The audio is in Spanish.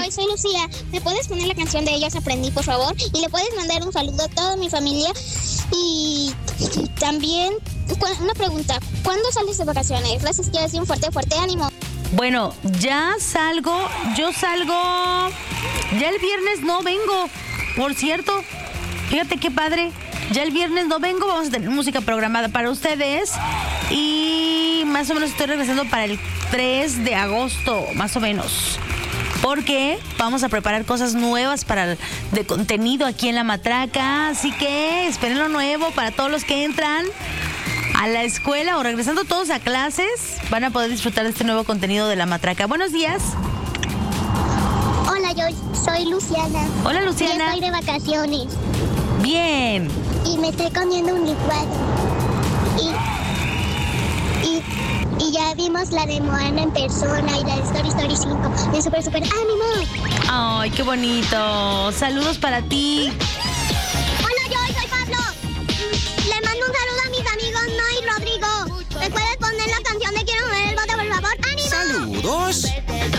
Joy, soy Lucía. ¿Me puedes poner la canción de Ellos Aprendí, por favor? Y le puedes mandar un saludo a toda mi familia. Y también una pregunta. ¿Cuándo sales de vacaciones? Gracias, quiero decir un fuerte ánimo. Bueno, yo salgo, ya el viernes no vengo, por cierto, fíjate qué padre, ya el viernes no vengo, vamos a tener música programada para ustedes y más o menos estoy regresando para el 3 de agosto, más o menos, porque vamos a preparar cosas nuevas de contenido aquí en La Matraca, así que esperen lo nuevo para todos los que entran a la escuela o regresando todos a clases, van a poder disfrutar de este nuevo contenido de La Matraca. Buenos días. Hola, yo soy Luciana. Hola, Luciana. Yo estoy de vacaciones. Bien. Y me estoy comiendo un licuado. Y ya vimos la de Moana en persona y la de Story 5. De súper ánimo. Ay, qué bonito. Saludos para ti.